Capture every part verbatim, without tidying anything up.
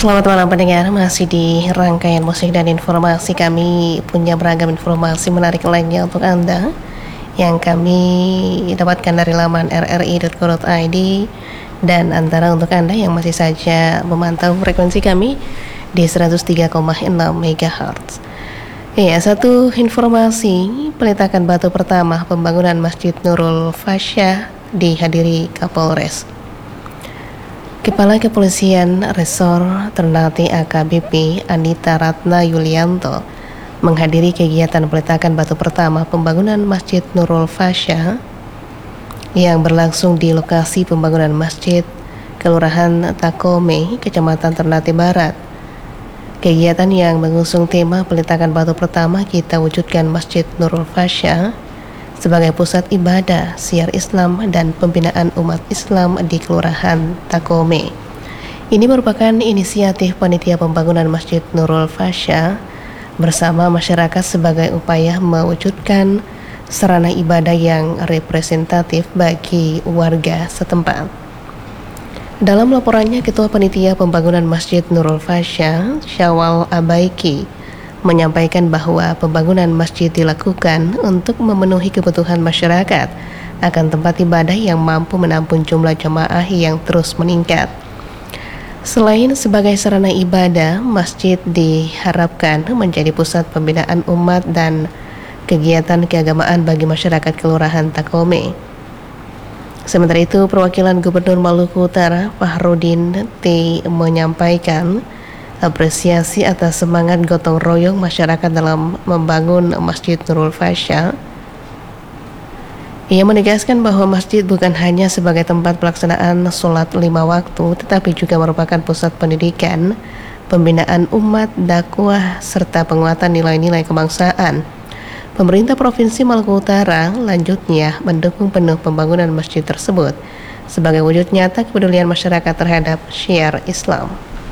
Selamat malam pendengar, masih di rangkaian musik dan informasi. Kami punya beragam informasi menarik lainnya untuk Anda yang kami dapatkan dari laman r r i dot co dot i d, dan antara untuk Anda yang masih saja memantau frekuensi kami di seratus tiga koma enam megahertz. Ya, satu informasi, peletakan batu pertama pembangunan Masjid Nurul Fasya dihadiri Kapolres. Kepala Kepolisian Resor Ternate A K B P Anita Ratna Yulianto menghadiri kegiatan peletakan batu pertama pembangunan Masjid Nurul Fasya yang berlangsung di lokasi pembangunan masjid Kelurahan Takome, Kecamatan Ternate Barat. Kegiatan yang mengusung tema peletakan batu pertama kita wujudkan Masjid Nurul Fasya sebagai pusat ibadah, syiar Islam dan pembinaan umat Islam di Kelurahan Takome. Ini merupakan inisiatif panitia pembangunan Masjid Nurul Fasya bersama masyarakat sebagai upaya mewujudkan sarana ibadah yang representatif bagi warga setempat. Dalam laporannya, Ketua Panitia Pembangunan Masjid Nurul Fasya, Syawal Abaiki, menyampaikan bahwa pembangunan masjid dilakukan untuk memenuhi kebutuhan masyarakat akan tempat ibadah yang mampu menampung jumlah jemaah yang terus meningkat. Selain sebagai sarana ibadah, masjid diharapkan menjadi pusat pembinaan umat dan kegiatan keagamaan bagi masyarakat Kelurahan Takome. Sementara itu, perwakilan Gubernur Maluku Utara, Fahrudin T. menyampaikan apresiasi atas semangat gotong royong masyarakat dalam membangun Masjid Nurul Fasya. Ia menegaskan bahwa masjid bukan hanya sebagai tempat pelaksanaan sholat lima waktu, tetapi juga merupakan pusat pendidikan, pembinaan umat, dakwah, serta penguatan nilai-nilai kebangsaan. Pemerintah Provinsi Maluku Utara lanjutnya mendukung penuh pembangunan masjid tersebut sebagai wujud nyata kepedulian masyarakat terhadap syiar Islam.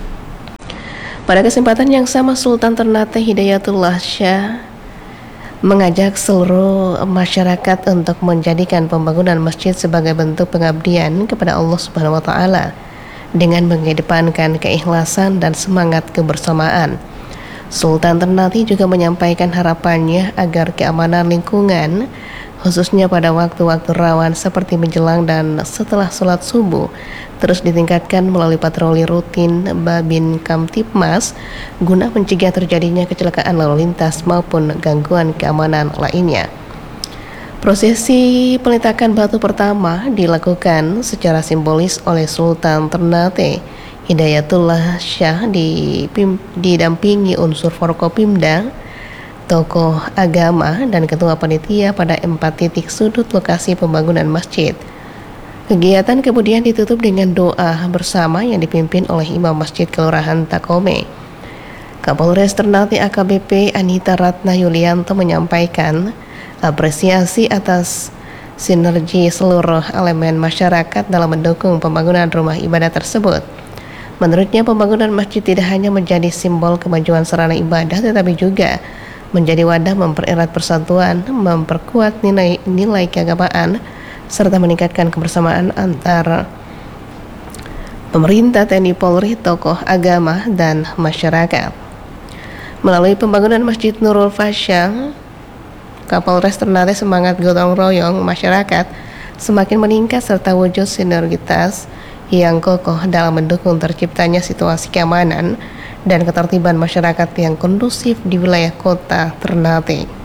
Pada kesempatan yang sama, Sultan Ternate Hidayatullah Syah mengajak seluruh masyarakat untuk menjadikan pembangunan masjid sebagai bentuk pengabdian kepada Allah Subhanahu wa taala dengan mengedepankan keikhlasan dan semangat kebersamaan. Sultan Ternate juga menyampaikan harapannya agar keamanan lingkungan, khususnya pada waktu-waktu rawan seperti menjelang dan setelah sholat subuh, terus ditingkatkan melalui patroli rutin Babin Kamtipmas guna mencegah terjadinya kecelakaan lalu lintas maupun gangguan keamanan lainnya. Prosesi peletakan batu pertama dilakukan secara simbolis oleh Sultan Ternate Hidayatullah Syah didampingi unsur Forkopimda, tokoh agama, dan ketua panitia pada empat titik sudut lokasi pembangunan masjid. Kegiatan kemudian ditutup dengan doa bersama yang dipimpin oleh Imam Masjid Kelurahan Takome. Kapolres Ternate A K B P Anita Ratna Yulianto menyampaikan apresiasi atas sinergi seluruh elemen masyarakat dalam mendukung pembangunan rumah ibadah tersebut. Menurutnya, pembangunan masjid tidak hanya menjadi simbol kemajuan sarana ibadah, tetapi juga menjadi wadah mempererat persatuan, memperkuat nilai-nilai keagamaan, serta meningkatkan kebersamaan antara pemerintah, T N I, Polri, tokoh agama, dan masyarakat. Melalui pembangunan Masjid Nurul Fasya, Kapolres Ternate semangat gotong royong masyarakat semakin meningkat serta wujud sinergitas yang kokoh dalam mendukung terciptanya situasi keamanan dan ketertiban masyarakat yang kondusif di wilayah kota Ternate.